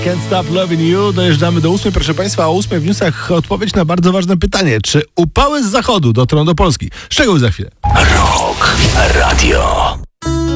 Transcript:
Can't Stop Loving You. Dojeżdżamy do 8, proszę Państwa, a o 8 w newsach odpowiedź na bardzo ważne pytanie. Czy upały z zachodu dotrą do Polski? Szczegóły za chwilę. Rock Radio.